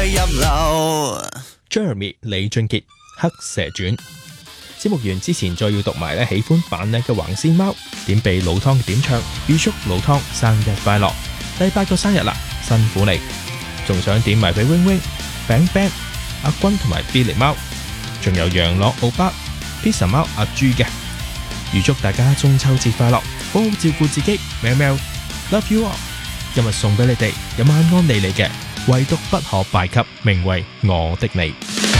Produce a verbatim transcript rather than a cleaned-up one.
入流。 Jeremy 李俊傑黑蛇傳。節目完之前再要讀埋咧喜歡扮靚嘅橫線貓點被老湯點唱，預祝老湯生日快樂，第八個生日啦，辛苦你！仲想點埋俾 wing wing、餅餅、阿君同埋 Billy 貓，仲有楊樂奧巴、Pizza 貓阿朱嘅，預祝大家中秋節快樂，好好照顧自己，喵喵 ，love you all。今日送俾你哋有晚安你嚟嘅，唯獨不可敗給名為我的你。